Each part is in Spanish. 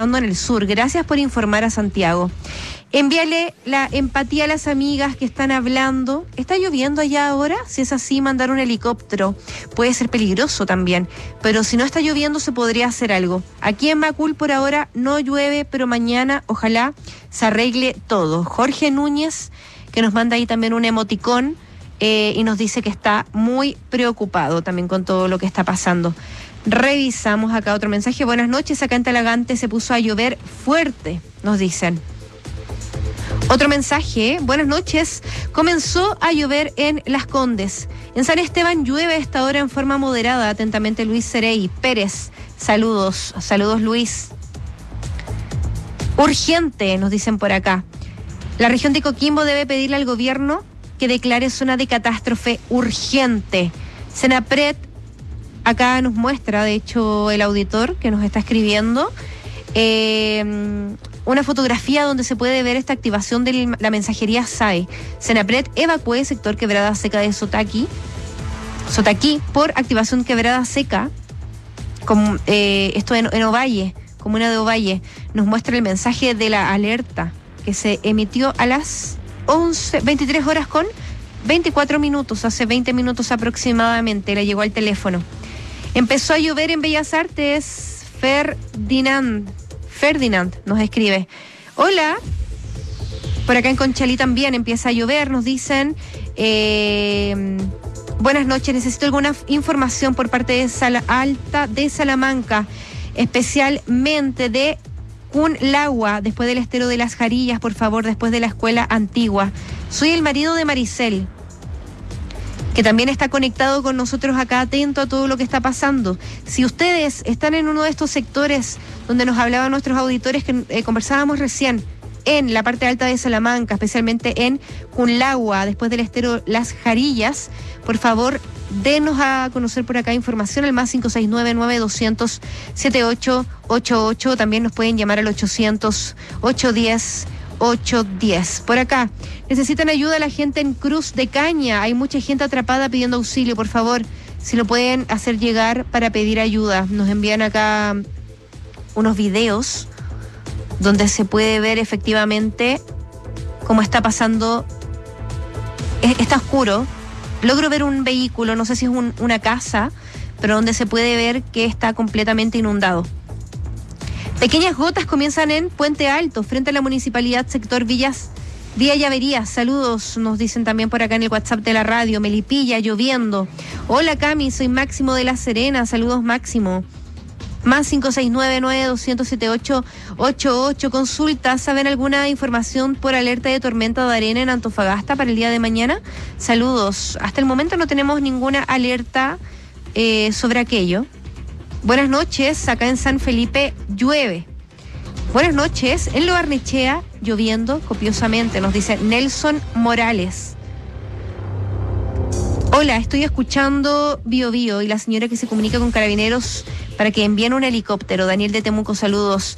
pasando en el sur. Gracias por informar a Santiago. Envíale la empatía a las amigas que están hablando. ¿Está lloviendo allá ahora? Si es así, mandar un helicóptero. Puede ser peligroso también, pero si no está lloviendo se podría hacer algo. Aquí en Macul por ahora no llueve, pero mañana ojalá se arregle todo. Jorge Núñez, que nos manda ahí también un emoticón y nos dice que está muy preocupado también con todo lo que está pasando. Revisamos acá otro mensaje. Buenas noches, acá en Talagante se puso a llover fuerte, nos dicen. Otro mensaje, buenas noches, comenzó a llover en Las Condes. En San Esteban llueve a esta hora en forma moderada. Atentamente Luis Cerey Pérez. Saludos Luis. Urgente, nos dicen por acá. La región de Coquimbo debe pedirle al gobierno que declare zona de catástrofe urgente. Senapred, acá nos muestra, de hecho, el auditor que nos está escribiendo, una fotografía donde se puede ver esta activación de la mensajería SAE. Senapred evacúe sector Quebrada Seca de Sotaquí por activación Quebrada Seca, esto en Ovalle, comuna de Ovalle. Nos muestra el mensaje de la alerta que se emitió a las 23 horas con 24 minutos, hace 20 minutos aproximadamente, le llegó al teléfono. Empezó a llover en Bellas Artes. Ferdinand nos escribe. Hola. Por acá en Conchalí también empieza a llover, nos dicen. Buenas noches, necesito alguna información por parte de Sala Alta de Salamanca, especialmente de Cunlagua, después del estero de Las Jarillas, por favor, después de la escuela antigua. Soy el marido de Maricel, que también está conectado con nosotros acá, atento a todo lo que está pasando. Si ustedes están en uno de estos sectores donde nos hablaban nuestros auditores que conversábamos recién, en la parte alta de Salamanca, especialmente en Cunlagua, después del estero Las Jarillas, por favor, denos a conocer por acá información al más 569-9200-7888. También nos pueden llamar al 800-810-810. Por acá, necesitan ayuda la gente en Cruz de Caña. Hay mucha gente atrapada pidiendo auxilio. Por favor, si lo pueden hacer llegar para pedir ayuda. Nos envían acá unos videos donde se puede ver efectivamente cómo está pasando. Está oscuro. Logro ver un vehículo, no sé si es una casa, pero donde se puede ver que está completamente inundado. Pequeñas gotas comienzan en Puente Alto, frente a la municipalidad, sector Villa Llavería. Saludos, nos dicen también por acá en el WhatsApp de la radio. Melipilla, lloviendo. Hola Cami, soy Máximo de La Serena. Saludos Máximo. Más 569-9200-7888. Consulta, ¿saben alguna información por alerta de tormenta de arena en Antofagasta para el día de mañana? Saludos. Hasta el momento no tenemos ninguna alerta sobre aquello. Buenas noches, acá en San Felipe llueve. Buenas noches, en Lo Barnechea lloviendo copiosamente, nos dice Nelson Morales. Hola, estoy escuchando Bio Bio y la señora que se comunica con Carabineros para que envíen un helicóptero. Daniel de Temuco, saludos.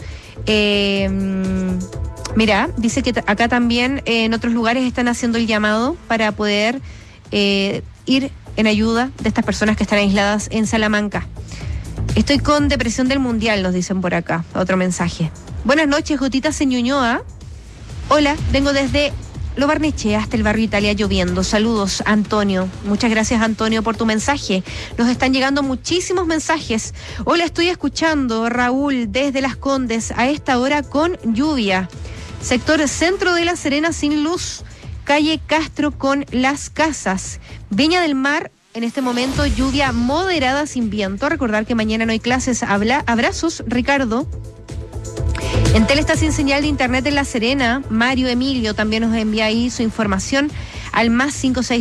Mira, dice que acá también en otros lugares están haciendo el llamado para poder ir en ayuda de estas personas que están aisladas en Salamanca. Estoy con depresión del mundial, nos dicen por acá. Otro mensaje. Buenas noches, gotitas en Ñuñoa. Hola, vengo desde Lo Barnechea hasta el barrio Italia lloviendo. Saludos, Antonio. Muchas gracias, Antonio, por tu mensaje. Nos están llegando muchísimos mensajes. Hola, estoy escuchando, Raúl, desde Las Condes, a esta hora con lluvia. Sector centro de La Serena sin luz. Calle Castro con Las Casas. Viña del Mar, en este momento lluvia moderada sin viento. Recordar que mañana no hay clases. Abrazos, Ricardo. Entel está sin señal de internet en La Serena. Mario Emilio también nos envía ahí su información al más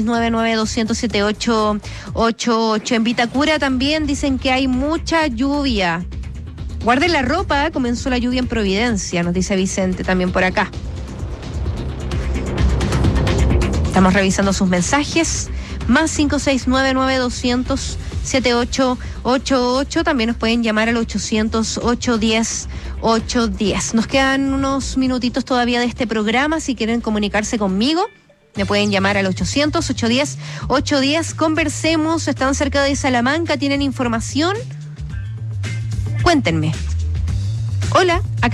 569-9200-7888. En Vitacura también dicen que hay mucha lluvia. Guarden la ropa, comenzó la lluvia en Providencia, nos dice Vicente también por acá. Estamos revisando sus mensajes. Más 569-9200-7888. También nos pueden llamar al 800-810-810. Nos quedan unos minutitos todavía de este programa. Si quieren comunicarse conmigo, me pueden llamar al 800-810-810. Conversemos. Están cerca de Salamanca, tienen información. Cuéntenme. Hola, acá